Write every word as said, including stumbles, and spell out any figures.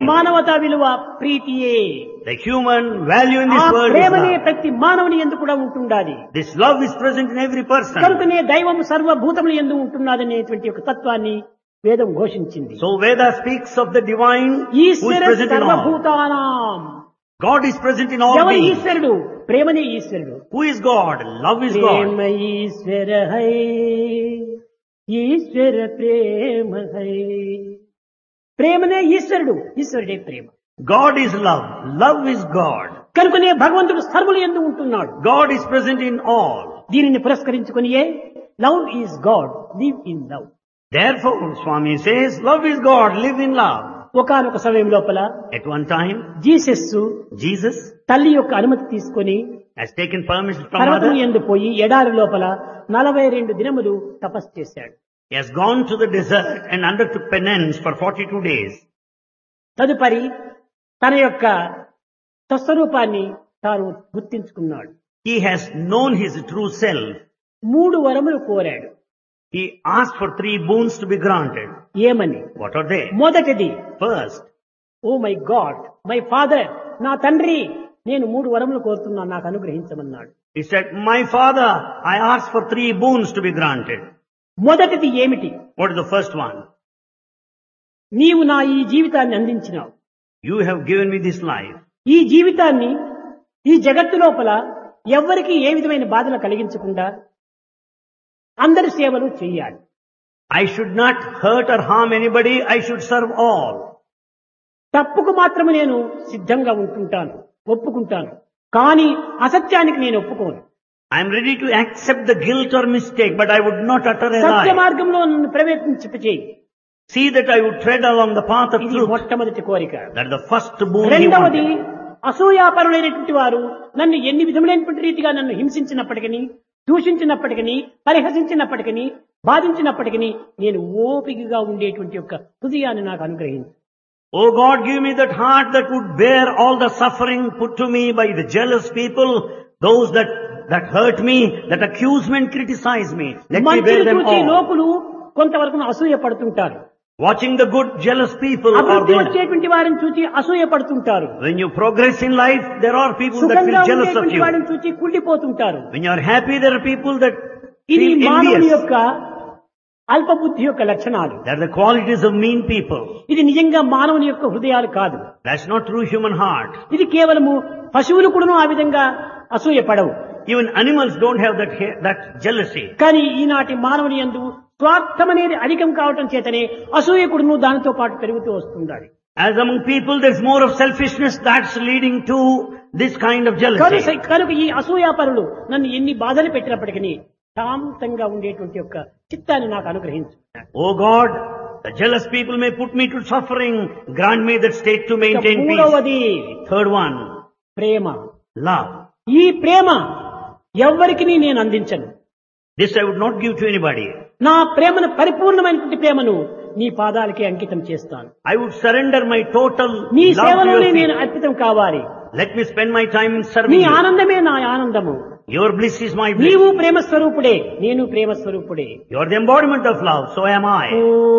మానవతా విలువ ప్రీతియే. The human value in this ఆ world is ప్రేమనే love. ప్రతి మానవుని యందు కూడా ఉంటుండాలి. This love is present in every person. కనుకనే దైవం సర్వభూతముల యందు ఉంటున్నదనేటువంటి ఒక తత్వాన్ని వేదం ఘోషించింది. So Veda speaks of the divine who is Eshwara present in all. సర్వభూతానాం. God is present in all ఎవరు beings. ఈశ్వరుడు? ప్రేమనే ఈశ్వరుడు. Who is God? Love is Prema God. Eshwara high, Eshwara Prema high. ప్రేమనే ఈశ్వరుడు, ఈశ్వరుడే ప్రేమ. God is love. Love is God. కనుకనే భగవంతుడు సర్వులు యందు ఉంటున్నాడు. God is present in all. దీనిని పురస్కరించుకునియే love is God, live in love. Therefore, Swami says, love is God, live in love. ఒకానొక సమయం లోపల At one time, Jesus Jesus తల్లి యొక్క అనుమతి తీసుకొని has taken permission from పర్వతం mother. యందు పోయి ఎడారి లోపల నలభై రెండు దినములు తపస్సు చేశాడు. He has gone to the desert and undertook penance for forty-two days. తదుపరి తన యొక్క స్వస్వరూపాన్ని తాను గుర్తించుకున్నాడు. He has known his true self. మూడు వరములు కోరాడు. He asked for three boons to be granted. ఏమని? What are they? మొదటిది, First, oh my God, my father, నా తండ్రి, నేను మూడు వరములు కోరుతున్నాను, నాకు అనుగ్రహించమన్నాడు. he said, my father, I asked for three boons to be granted. మొదటిది ఏమిటి? What is the first one? నీవు నా ఈ జీవితాన్ని అందించినావు. You have given me this life. ఈ జీవితాన్ని ఈ జగత్తు లోపల ఎవ్వరికీ ఏ విధమైన బాధలు కలిగించకుండా అందరి సేవలు చేయాలి. I should not hurt or harm anybody. I should serve all. తప్పుకు మాత్రమే నేను సిద్ధంగా ఉంటుంటాను, ఒప్పుకుంటాను. కానీ అసత్యానికి నేను ఒప్పుకోను. I am ready to accept the guilt or mistake, but I would not utter a Satya lie. మార్గంలో నన్ను ప్రవేశించిపచేయి. See that I would tread along the path of ఇది truth. మొట్టమొదటి కోరిక. That is the first boon he రెండవది, wanted. అసూయాపరులైనటువంటి వారు నన్ను ఎన్ని విధములైనటువంటి రీతిగా నన్ను హింసించినప్పటికీ, దూషించినప్పటికీ, పరిహసించినప్పటికీ, బాధించినప్పటికీ నేను ఓపికగా ఉండేటువంటి యొక్క హృదయాన్ని నాకు అనుగ్రహించు. Oh God, give me that heart that would bear all the suffering put to me by the jealous people, those that, that hurt me, that accuse me and criticize me. Let me bear మంచిని them చూసి all. లోకులు కొంతవరకు అసూయ పడుతుంటారు. Watching the good, jealous people are అభివృద్ధి there. వచ్చేటువంటి వారిని చూసి అసూయ పడుతుంటారు. When you progress in life, there are people that సుఖంగా feel jealous of ఉండేటువంటి you. వారిని చూసి కుళ్ళిపోతుంటారు. When you are happy, there are people that ఇది feel మానవుని envious. యొక్క అల్పబుద్ధి యొక్క లక్షణాలు. They are the qualities of mean people. ఇది నిజంగా మానవుని యొక్క హృదయాలు కాదు. That's not true human heart. ఇది కేవలము పశువులు కూడాను ఆ విధంగా అసూయ పడవు. Even animals don't have that ha- that jealousy. కానీ ఈనాటి మానవుని యందు స్వార్థం అనేది అధికం కావటం చేతనే అసూయ కూడాను దానితో పాటు పెరుగుతూ వస్తుండాలి. As among people, there's more of selfishness that's leading to this kind of jealousy. కనుక కనుక ఈ అసూయాపరులు నన్ను ఎన్ని బాధలు పెట్టినప్పటికీ శాంతంగా ఉండేటువంటి యొక్క చిత్తాన్ని నాకు అనుగ్రహించు. Oh God, the jealous people may put me to suffering. Grant me that state to maintain peace. మూడవది Third one, ప్రేమ. love. ఈ ప్రేమ ఎవ్వరికి నేను అందించను. This I would not give to anybody. నా ప్రేమను పరిపూర్ణమైనటువంటి ప్రేమను నీ పాదాలకే అంకితం చేస్తాను. I would surrender my total నీ love to సేవలోనే your నేను feet. అర్పితం కావాలి. Let me spend my time in నీ serving you. ఆనందమే నా ఆనందము. Your bliss is my bliss. నీవు ప్రేమ స్వరూపుడే, నేను ప్రేమ స్వరూపుడే. You are the embodiment of love, so am I.